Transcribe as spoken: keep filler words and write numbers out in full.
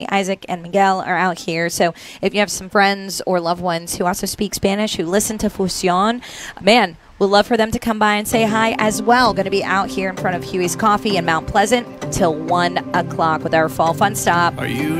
Isaac and Miguel are out here. So if you have some friends or loved ones who also speak Spanish, who listen to Fusion, man, we'd love for them to come by and say hi as well. Going to be out here in front of Huey's Coffee in Mount Pleasant till one o'clock with our Fall Fun Stop. Are you